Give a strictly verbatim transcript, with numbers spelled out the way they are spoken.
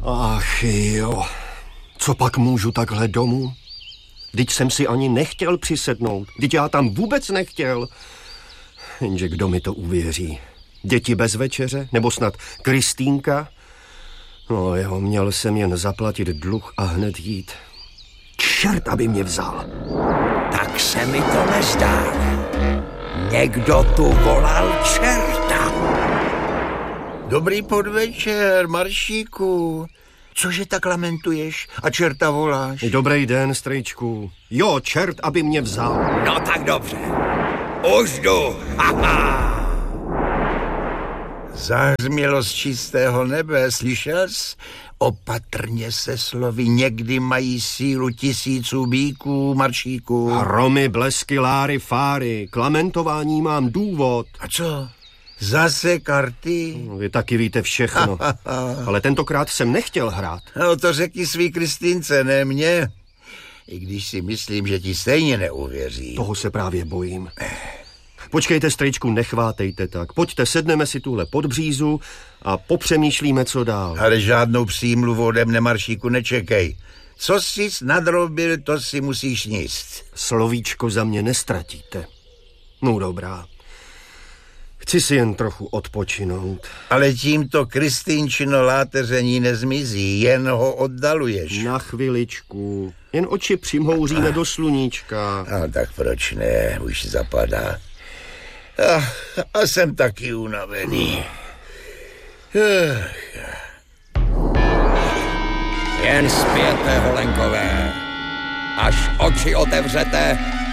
Ach jo, co pak můžu takhle domů? Vždyť jsem si ani nechtěl přisednout, vždyť já tam vůbec nechtěl. Jenže kdo mi to uvěří? Děti bez večeře? Nebo snad Kristýnka? No jo, měl jsem jen zaplatit dluh a hned jít. Čert, aby mě vzal. Tak se mi to nezdá. Někdo tu volal čerta. Dobrý podvečer, Maršíku. Cože tak lamentuješ a čerta voláš? Dobrý den, strejčku. Jo, čert, aby mě vzal. No tak dobře. Už jdu. Haha. Zahřmělo z čistého nebe, slyšel jsi? Opatrně se slovy, někdy mají sílu tisíců bíků, Maršíku. Hromy, blesky, láry, fáry, k lamentování mám důvod. A co? Zase karty? Vy taky víte všechno. Ale tentokrát jsem nechtěl hrát. No to řekni svý Kristýnce, ne mě. I když si myslím, že ti stejně neuvěří. Toho se právě bojím. Počkejte, strejčku, nechvátejte tak. Pojďte, sedneme si tuhle pod břízu a popřemýšlíme, co dál. Ale žádnou přímluvu ode mne, Maršíku, nečekej. Co jsi nadrobil, to si musíš níst. Slovíčko za mě nestratíte. No dobrá. Chci si jen trochu odpočinout. Ale tímto Kristýnčino láteření nezmizí, jen ho oddaluješ. Na chviličku. Jen oči přimhouříme ah. do sluníčka. No tak proč ne, už zapadá. A, a jsem taky unavený. Jen zpěte, holenkové. Až oči otevřete,